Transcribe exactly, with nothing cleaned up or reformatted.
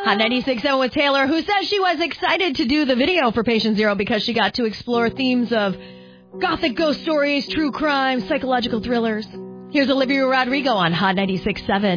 Hot ninety-six point seven with Taylor, who says she was excited to do the video for Patient Zero because she got to explore themes of gothic ghost stories, true crime, psychological thrillers. Here's Olivia Rodrigo on Hot ninety-six point seven.